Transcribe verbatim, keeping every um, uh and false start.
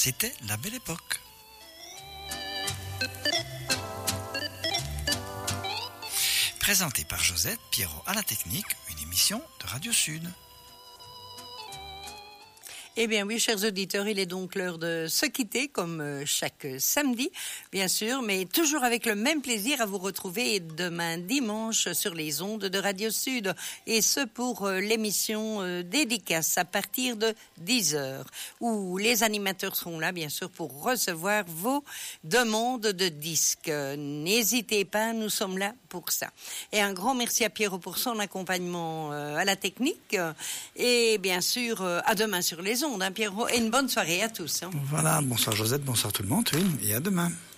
c'était la belle époque. Présenté par Josette, Pierrot à la technique, une émission de Radio Sud. Eh bien oui, chers auditeurs, il est donc l'heure de se quitter, comme chaque samedi, bien sûr, mais toujours avec le même plaisir à vous retrouver demain dimanche sur les ondes de Radio Sud, et ce pour l'émission dédicace à partir de dix heures, où les animateurs seront là, bien sûr, pour recevoir vos demandes de disques. N'hésitez pas, nous sommes là pour ça. Et un grand merci à Pierrot pour son accompagnement à la technique, et bien sûr, à demain sur les ondes, hein, Pierrot, et une bonne soirée à tous. Hein. Voilà, bonsoir Josette, bonsoir tout le monde, oui, et à demain.